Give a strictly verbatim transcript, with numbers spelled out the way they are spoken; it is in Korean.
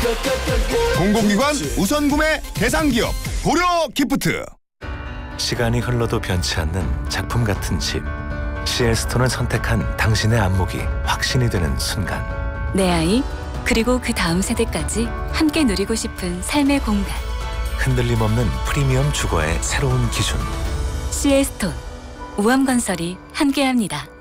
공공기관 우선 구매 대상 기업 고려 기프트. 시간이 흘러도 변치 않는 작품 같은 집. 씨엘스톤을 선택한 당신의 안목이 확신이 되는 순간. 내 아이, 그리고 그 다음 세대까지 함께 누리고 싶은 삶의 공간. 흔들림 없는 프리미엄 주거의 새로운 기준. 씨엘스톤, 우암건설이 함께합니다.